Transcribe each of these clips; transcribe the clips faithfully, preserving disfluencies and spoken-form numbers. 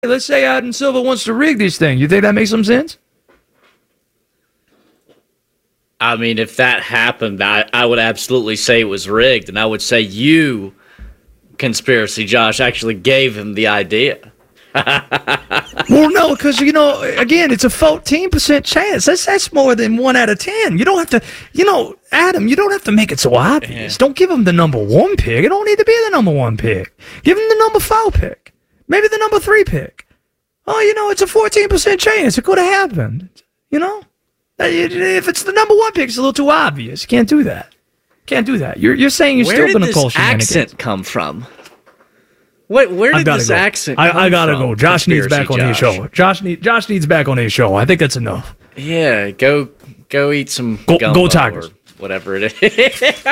let's say Adam Silver wants to rig this thing. You think that makes some sense? I mean, if that happened, I, I would absolutely say it was rigged, and I would say you, Conspiracy Josh, actually gave him the idea. Well, no, because, you know, again, it's a fourteen percent chance. That's that's more than one out of ten. You don't have to, you know, Adam, you don't have to make it so obvious. Yeah. Don't give him the number one pick. It don't need to be the number one pick. Give him the number four pick. Maybe the number three pick. Oh, you know, it's a fourteen percent chance. It could have happened. You know? If it's the number one pick, it's a little too obvious. You can't do that. Can't do that. You're you're saying you're where still going to call shenanigans. Where did this accent come from? What? Where did this go. accent I, come I gotta from? go. Josh needs back on Josh. his show. Josh need Josh needs back on his show. I think that's enough. Yeah, go go eat some go, gumbo go Tigers. Or whatever it is.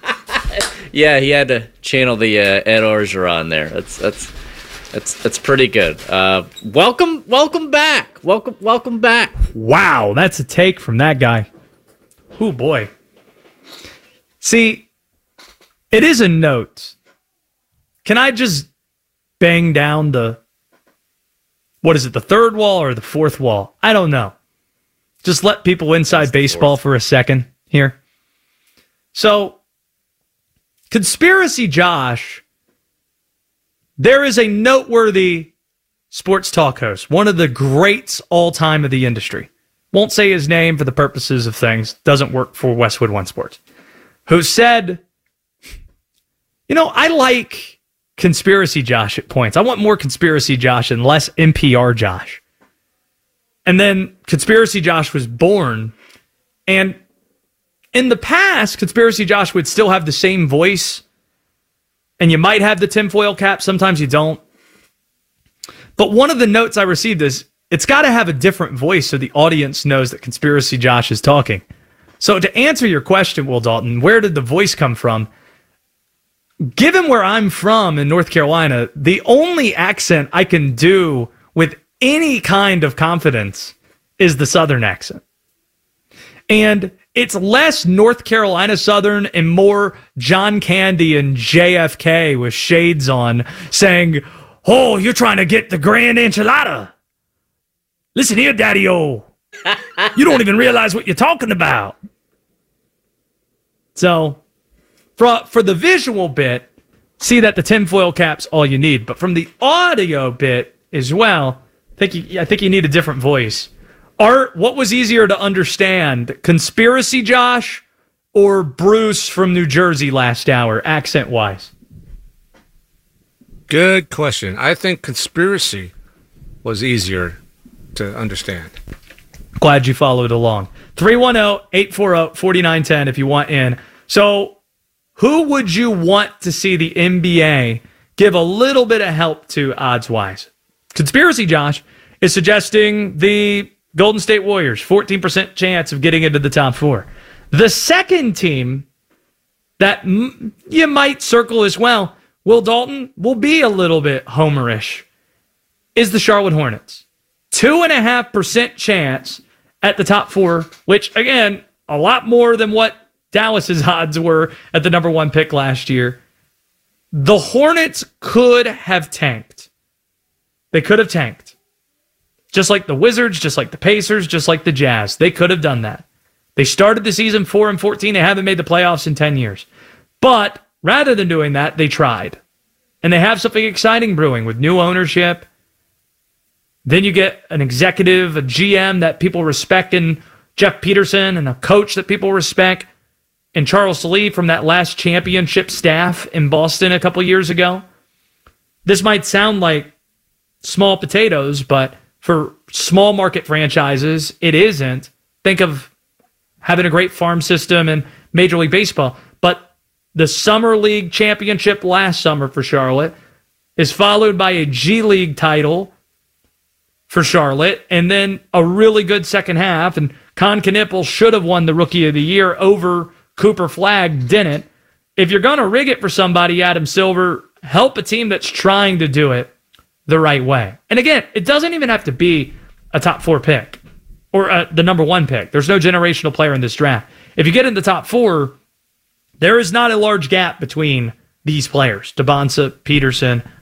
Yeah, he had to channel the uh, Ed Orgeron there. That's that's that's that's pretty good. Uh, welcome welcome back. Welcome welcome back. Wow, that's a take from that guy. Oh boy. See, it is a note. Can I just bang down the, what is it, the third wall or the fourth wall? I don't know. Just let people inside baseball for a second here. So, Conspiracy Josh, there is a noteworthy sports talk host, one of the greats all time of the industry. Won't say his name for the purposes of things. Doesn't work for Westwood One Sports. Who said, you know, I like Conspiracy Josh at points. I want more Conspiracy Josh and less N P R Josh. And then Conspiracy Josh was born. And in the past, Conspiracy Josh would still have the same voice. And you might have the tinfoil cap. Sometimes you don't. But one of the notes I received is, it's got to have a different voice so the audience knows that Conspiracy Josh is talking. So to answer your question, Will Dalton, where did the voice come from? Given where I'm from in North Carolina, the only accent I can do with any kind of confidence is the Southern accent. And it's less North Carolina Southern and more John Candy and J F K with shades on saying, oh, you're trying to get the grand enchilada. Listen here, Daddy-O. You don't even realize what you're talking about. So, for, for the visual bit, see that the tinfoil cap's all you need. But from the audio bit as well, I think you, I think you need a different voice. Art, what was easier to understand, Conspiracy Josh or Bruce from New Jersey last hour, accent-wise? Good question. I think Conspiracy was easier to understand. Glad you followed along. three one zero, eight four zero, four nine one zero if you want in. So, who would you want to see the N B A give a little bit of help to odds-wise? Conspiracy Josh is suggesting the Golden State Warriors, fourteen percent chance of getting into the top four. The second team that m- you might circle as well, Will Dalton, will be a little bit homerish, is the Charlotte Hornets. Two and a half percent chance at the top four, which, again, a lot more than what Dallas's odds were at the number one pick last year. The Hornets could have tanked. They could have tanked. Just like the Wizards, just like the Pacers, just like the Jazz. They could have done that. They started the season four and fourteen. They haven't made the playoffs in ten years. But rather than doing that, they tried. And they have something exciting brewing with new ownership. Then you get an executive, a G M that people respect in Jeff Peterson, and a coach that people respect in Charles Lee from that last championship staff in Boston a couple years ago. This might sound like small potatoes, but for small market franchises, it isn't. Think of having a great farm system in Major League Baseball. But the Summer League championship last summer for Charlotte is followed by a G League title for Charlotte, and then a really good second half. And Con Knipple should have won the Rookie of the Year over Cooper Flagg, didn't. If you're going to rig it for somebody, Adam Silver, help a team that's trying to do it the right way. And again, it doesn't even have to be a top four pick or uh, the number one pick. There's no generational player in this draft. If you get in the top four, there is not a large gap between these players, Debonsa, Peterson,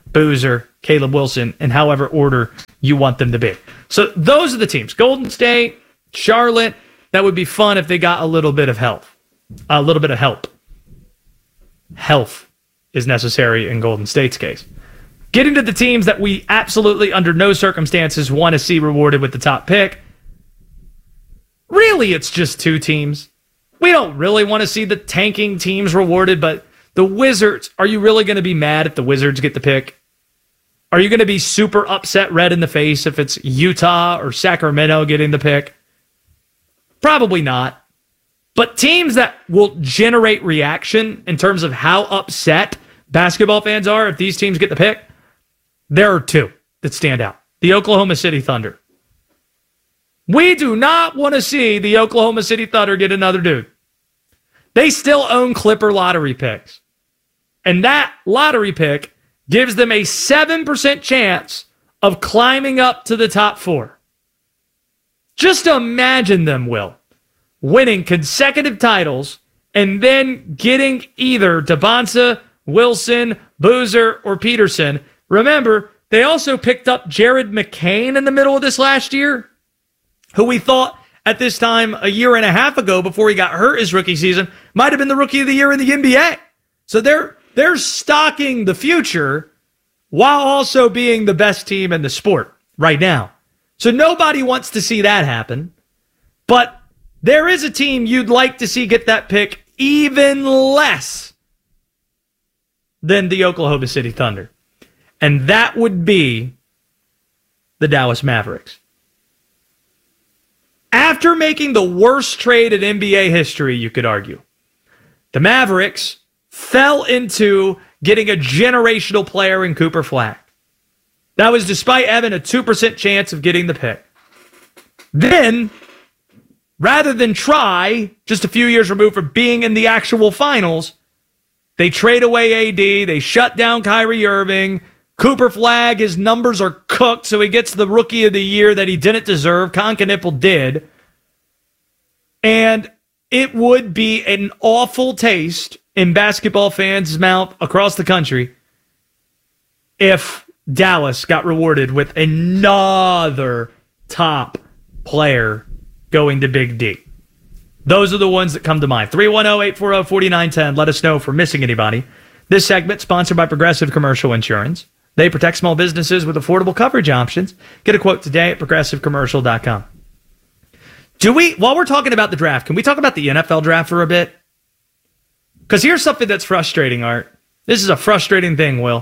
Boozer, Caleb Wilson, in however order you want them to be. So those are the teams. Golden State, Charlotte. That would be fun if they got a little bit of help. A little bit of help. Health is necessary in Golden State's case. Getting to the teams that we absolutely, under no circumstances, want to see rewarded with the top pick. Really, it's just two teams. We don't really want to see the tanking teams rewarded, but the Wizards, are you really going to be mad if the Wizards get the pick? Are you going to be super upset, red in the face, if it's Utah or Sacramento getting the pick? Probably not. But teams that will generate reaction in terms of how upset basketball fans are if these teams get the pick, there are two that stand out. The Oklahoma City Thunder. We do not want to see the Oklahoma City Thunder get another dude. They still own Clipper lottery picks. And that lottery pick gives them a seven percent chance of climbing up to the top four. Just imagine them, Will, winning consecutive titles and then getting either Devonta, Wilson, Boozer, or Peterson. Remember, they also picked up Jared McCain in the middle of this last year, who we thought at this time a year and a half ago before he got hurt his rookie season might have been the rookie of the year in the N B A. So they're they're stocking the future while also being the best team in the sport right now. So nobody wants to see that happen. But there is a team you'd like to see get that pick even less than the Oklahoma City Thunder. And that would be the Dallas Mavericks. After making the worst trade in N B A history, you could argue, the Mavericks fell into getting a generational player in Cooper Flag. That was despite having a two percent chance of getting the pick. Then, rather than try, just a few years removed from being in the actual finals, they trade away A D, they shut down Kyrie Irving. Cooper Flag, his numbers are cooked, so he gets the rookie of the year that he didn't deserve. Concanipple did. And it would be an awful taste in basketball fans' mouth across the country if Dallas got rewarded with another top player going to Big D. Those are the ones that come to mind. three one zero, eight four zero, four nine one zero. Let us know if we're missing anybody. This segment sponsored by Progressive Commercial Insurance. They protect small businesses with affordable coverage options. Get a quote today at progressive commercial dot com. Do we, while we're talking about the draft, can we talk about the N F L draft for a bit? Because here's something that's frustrating, Art. This is a frustrating thing, Will.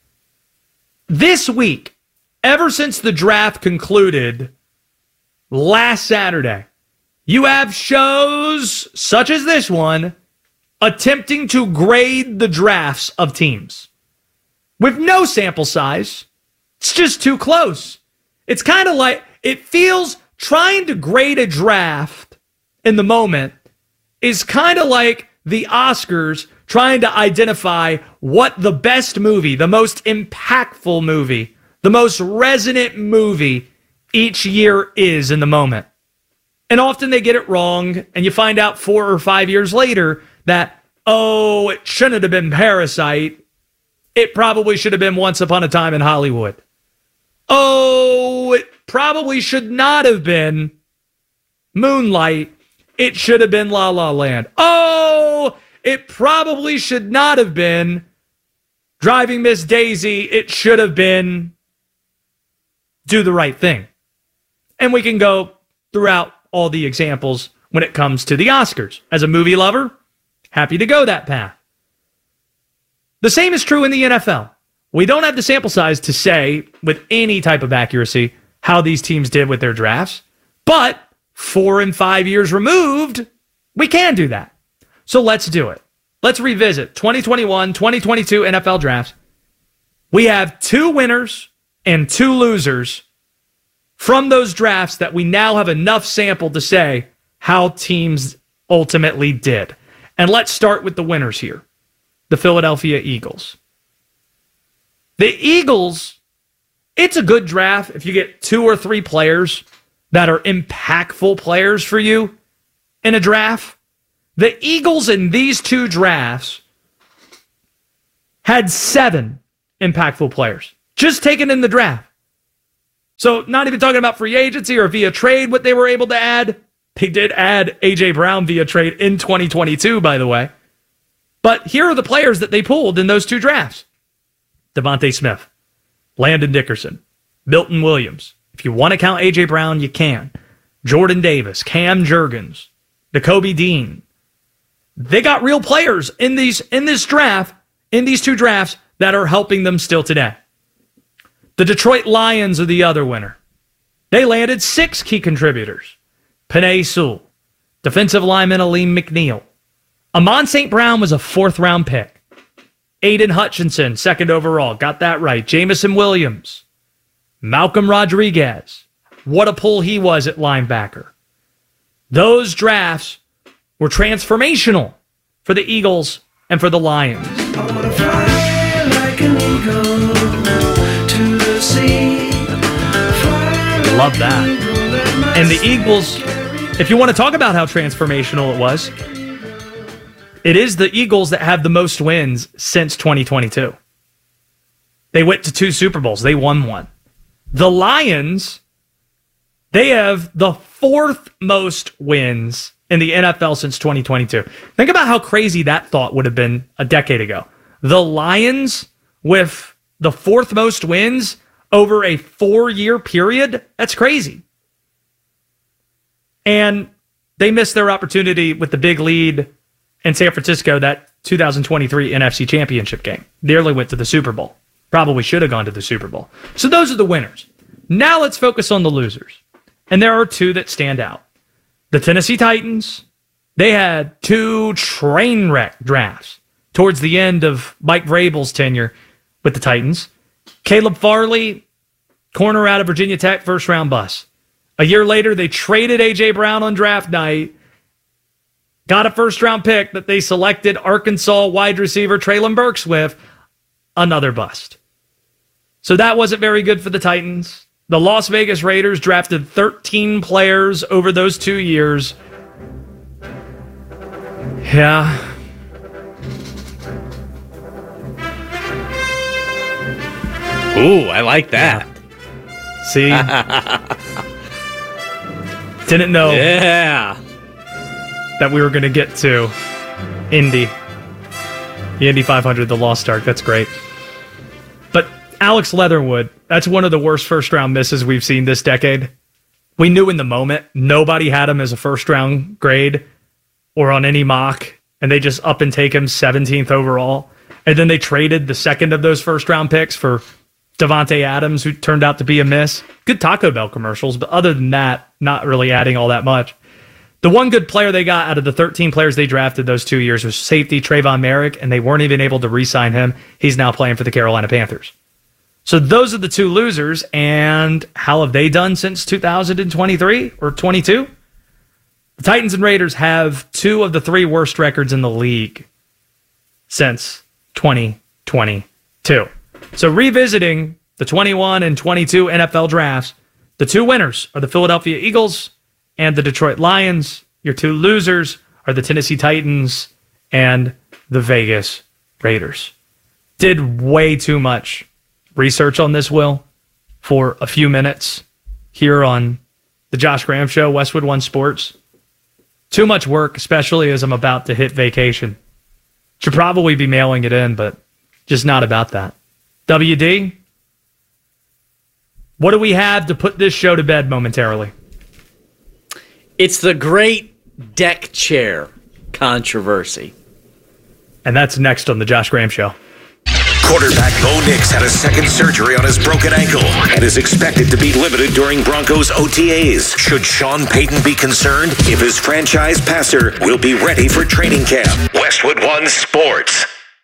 This week, ever since the draft concluded last Saturday, you have shows such as this one attempting to grade the drafts of teams with no sample size. It's just too close. It's kind of like, it feels trying to grade a draft in the moment is kind of like the Oscars trying to identify what the best movie, the most impactful movie, the most resonant movie each year is in the moment. And often they get it wrong, and you find out four or five years later that, oh, it shouldn't have been Parasite. It probably should have been Once Upon a Time in Hollywood. Oh, it probably should not have been Moonlight. It should have been La La Land. Oh, it probably should not have been Driving Miss Daisy. It should have been Do the Right Thing. And we can go throughout all the examples when it comes to the Oscars. As a movie lover, happy to go that path. The same is true in the N F L. We don't have the sample size to say with any type of accuracy how these teams did with their drafts, but four and five years removed, we can do that. So let's do it. Let's revisit twenty twenty-one, twenty twenty-two N F L drafts. We have two winners and two losers from those drafts that we now have enough sample to say how teams ultimately did. And let's start with the winners here. The Philadelphia Eagles. The Eagles, it's a good draft if you get two or three players that are impactful players for you in a draft. The Eagles in these two drafts had seven impactful players, just taken in the draft. So not even talking about free agency or via trade, what they were able to add. They did add A J Brown via trade in twenty twenty-two, by the way. But here are the players that they pulled in those two drafts. Devontae Smith, Landon Dickerson, Milton Williams. If you want to count A J Brown, you can. Jordan Davis, Cam Jurgens, Nakobe Dean. They got real players in these in this draft, in these two drafts, that are helping them still today. The Detroit Lions are the other winner. They landed six key contributors. Penei Sewell, defensive lineman Aleem McNeil. Amon Saint Brown was a fourth-round pick. Aiden Hutchinson, second overall. Got that right. Jamison Williams. Malcolm Rodriguez. What a pull he was at linebacker. Those drafts were transformational for the Eagles and for the Lions. I wanna fly like an eagle to the sea. Love that. And the Eagles, if you want to talk about how transformational it was, it is the Eagles that have the most wins since twenty twenty-two. They went to two Super Bowls. They won one. The Lions, they have the fourth most wins in the N F L since twenty twenty-two. Think about how crazy that thought would have been a decade ago. The Lions with the fourth most wins over a four-year period? That's crazy. And they missed their opportunity with the big lead in San Francisco, that two thousand twenty-three N F C Championship game. Nearly went to the Super Bowl. Probably should have gone to the Super Bowl. So those are the winners. Now let's focus on the losers. And there are two that stand out. The Tennessee Titans, they had two train wreck drafts towards the end of Mike Vrabel's tenure with the Titans. Caleb Farley, corner out of Virginia Tech, first round bust. A year later, they traded A J Brown on draft night, got a first round pick that they selected Arkansas wide receiver Treylon Burks with, another bust. So that wasn't very good for the Titans. The Las Vegas Raiders drafted thirteen players over those two years. Yeah. Ooh, I like that. Yeah. See? Didn't know Yeah. that we were going to get to Indy. The Indy five hundred, the Lost Ark. That's great. But Alex Leatherwood, that's one of the worst first-round misses we've seen this decade. We knew in the moment nobody had him as a first-round grade or on any mock, and they just up and take him seventeenth overall. And then they traded the second of those first-round picks for Devontae Adams, who turned out to be a miss. Good Taco Bell commercials, but other than that, not really adding all that much. The one good player they got out of the thirteen players they drafted those two years was safety Trayvon Merrick, and they weren't even able to re-sign him. He's now playing for the Carolina Panthers. So those are the two losers, and how have they done since two thousand twenty-three or twenty-two? The Titans and Raiders have two of the three worst records in the league since twenty twenty-two. So revisiting the twenty-one and twenty-two N F L drafts, the two winners are the Philadelphia Eagles and the Detroit Lions. Your two losers are the Tennessee Titans and the Vegas Raiders. Did way too much research on this, Will, for a few minutes here on the Josh Graham Show, Westwood One Sports. Too much work, especially as I'm about to hit vacation. Should probably be mailing it in, but just not about that. W D, what do we have to put this show to bed momentarily? It's the great deck chair controversy. And that's next on the Josh Graham Show. Quarterback Bo Nix had a second surgery on his broken ankle and is expected to be limited during Broncos O T As. Should Sean Payton be concerned if his franchise passer will be ready for training camp? Westwood One Sports.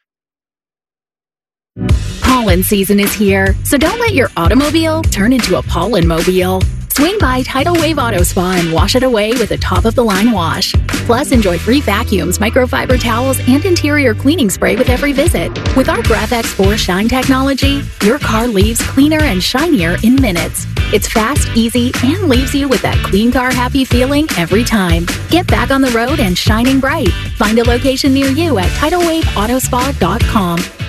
Pollen season is here, so don't let your automobile turn into a pollen mobile. Swing by Tidal Wave Auto Spa and wash it away with a top-of-the-line wash. Plus, enjoy free vacuums, microfiber towels, and interior cleaning spray with every visit. With our GraphX four Shine technology, your car leaves cleaner and shinier in minutes. It's fast, easy, and leaves you with that clean car happy feeling every time. Get back on the road and shining bright. Find a location near you at tidal wave auto spa dot com.